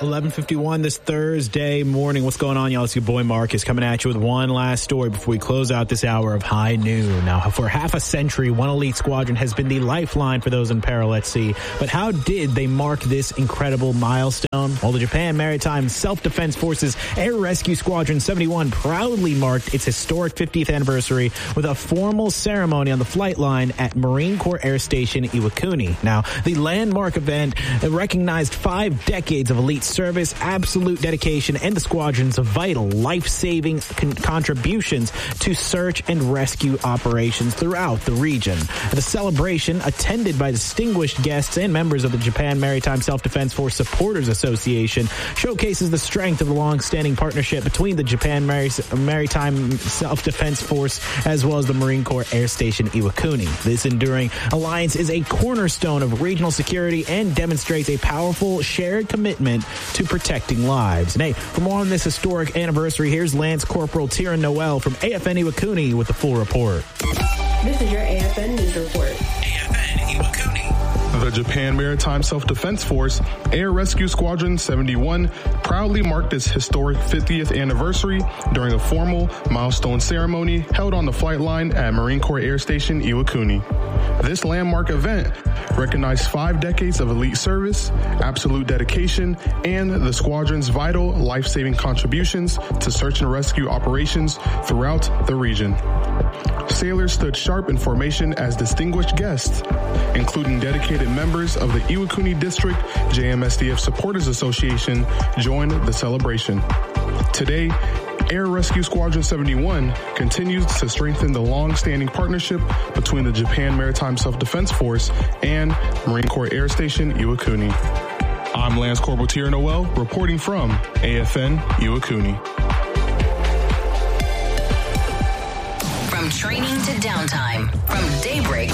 11:51 this Thursday morning. What's going on, y'all? It's your boy Marcus coming at you with one last story before we close out this hour of High Noon. Now, for half a century, one elite squadron has been the lifeline for those in peril at sea. But how did they mark this incredible milestone? Well, the Japan Maritime Self-Defense Forces Air Rescue Squadron 71 proudly marked its historic 50th anniversary with a formal ceremony on the flight line at Marine Corps Air Station Iwakuni. Now, the landmark event recognized 5 decades of elite service, absolute dedication, and the squadron's vital life-saving contributions to search and rescue operations throughout the region. The celebration, attended by distinguished guests and members of the Japan Maritime Self-Defense Force Supporters Association, showcases the strength of the long-standing partnership between the Japan Maritime Self-Defense Force as well as the Marine Corps Air Station Iwakuni. This enduring alliance is a cornerstone of regional security and demonstrates a powerful shared commitment to protecting lives. And hey, for more on this historic anniversary, here's Lance Corporal Tira Noel from AFN Iwakuni with the full report. This is your AFN News Report. AFN Iwakuni. The Japan Maritime Self-Defense Force Air Rescue Squadron 71 proudly marked its historic 50th anniversary during a formal milestone ceremony held on the flight line at Marine Corps Air Station Iwakuni. This landmark event recognized 5 decades of elite service, absolute dedication, and the squadron's vital life-saving contributions to search and rescue operations throughout the region. Sailors stood sharp in formation as distinguished guests, including dedicated members of the Iwakuni District JMSDF Supporters Association joined the celebration. Today, Air Rescue Squadron 71 continues to strengthen the long-standing partnership between the Japan Maritime Self-Defense Force and Marine Corps Air Station Iwakuni. I'm Lance Corporal Tira Noel, reporting from AFN Iwakuni. From training to downtime, from daybreak